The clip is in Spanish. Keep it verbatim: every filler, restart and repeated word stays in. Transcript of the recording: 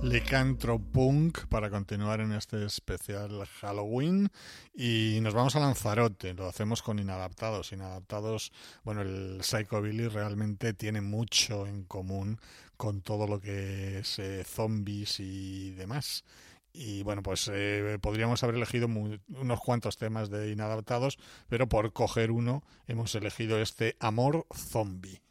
Licantropunk para continuar en este especial Halloween, y nos vamos a Lanzarote. Lo hacemos con Inadaptados. Inadaptados, bueno, el Psychobilly realmente tiene mucho en común con todo lo que es eh, zombies y demás. Y bueno, pues eh, podríamos haber elegido muy, unos cuantos temas de Inadaptados, pero por coger uno hemos elegido este Amor Zombie.